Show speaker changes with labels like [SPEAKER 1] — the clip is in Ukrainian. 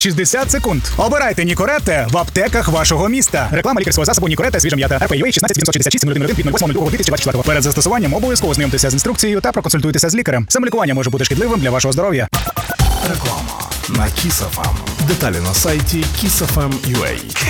[SPEAKER 1] 60 секунд. Обирайте Нікоретте в аптеках вашого міста. Реклама лікарського засобу Нікоретте свіжа м'ята. РПЮА 16 766 701 від 08.02.2024. Перед застосуванням обов'язково знайомтеся з інструкцією та проконсультуйтеся з лікарем. Самолікування може бути шкідливим для вашого здоров'я.
[SPEAKER 2] Реклама на Kiss FM. Деталі на сайті kissfm.ua.